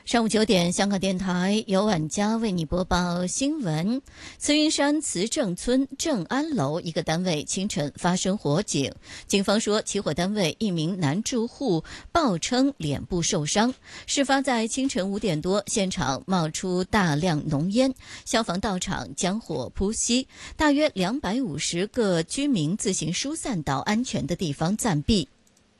上午9点，香港电台由晚佳为你播报新闻。慈云山慈正村正安楼一个单位清晨发生火警，警方说起火单位一名男住户报称脸部受伤。事发在清晨5点多，现场冒出大量浓烟，消防到场将火扑熄，大约250个居民自行疏散到安全的地方暂避。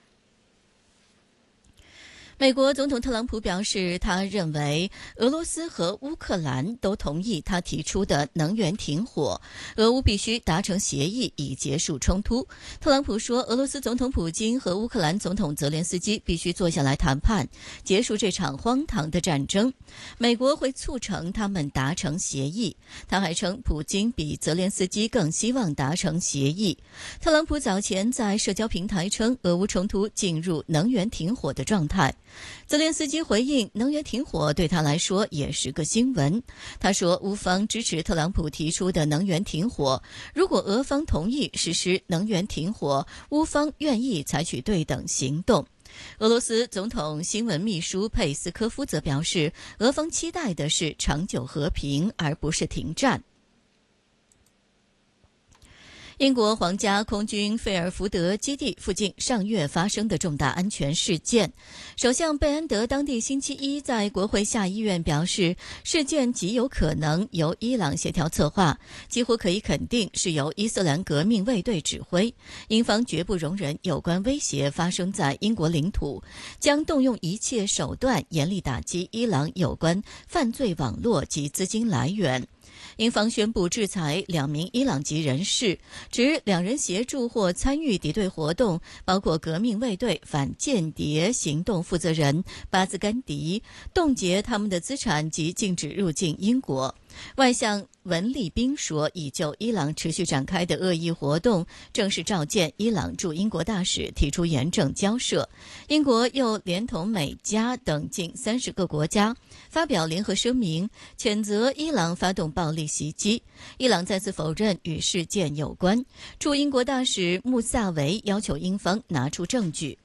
美国总统特朗普表示，他认为俄罗斯和乌克兰都同意他提出的能源停火，俄乌必须达成协议以结束冲突。特朗普说，俄罗斯总统普京和乌克兰总统泽连斯基必须坐下来谈判，结束这场荒唐的战争。美国会促成他们达成协议。他还称，普京比泽连斯基更希望达成协议。特朗普早前在社交平台称，俄乌冲突进入能源停火的状态。泽连斯基回应，能源停火对他来说也是个新闻。他说，乌方支持特朗普提出的能源停火，如果俄方同意实施能源停火，乌方愿意采取对等行动。俄罗斯总统新闻秘书佩斯科夫则表示，俄方期待的是长久和平，而不是停战。英国皇家空军费尔福德基地附近上月发生的重大安全事件，首相贝恩德当地星期一在国会下议院表示，事件极有可能由伊朗协调策划，几乎可以肯定是由伊斯兰革命卫队指挥。英方绝不容忍有关威胁发生在英国领土，将动用一切手段严厉打击伊朗有关犯罪网络及资金来源。英方宣布制裁2名伊朗籍人士，指2人协助或参与敌对活动，包括革命卫队反间谍行动负责人巴兹甘迪，冻结他们的资产及禁止入境英国。外相文利宾说，已就伊朗持续展开的恶意活动，正式召见伊朗驻英国大使，提出严正交涉。英国又连同美加等近30个国家发表联合声明，谴责伊朗发动暴力袭击。伊朗再次否认与事件有关。驻英国大使穆萨维要求英方拿出证据。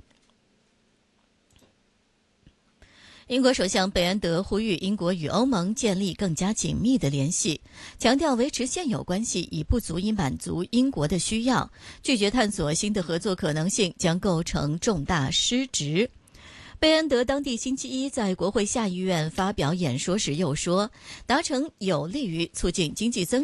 英国首相贝恩德呼吁英国与欧盟建立更加紧密的联系，强调维持现有关系已不足以满足英国的需要，拒绝探索新的合作可能性将构成重大失职。贝恩德当地星期一在国会下议院发表演说时又说，达成有利于促进经济增